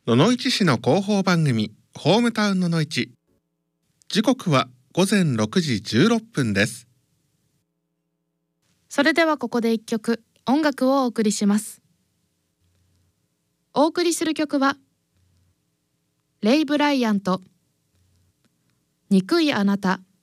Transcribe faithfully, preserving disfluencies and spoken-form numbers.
野々市市の広報番組ホームタウン野々市。時刻はごぜんろくじじゅうろっぷんです。 それではここで一曲音楽をお送りします。お送りする曲はレイ・ブライアント、憎いあなた。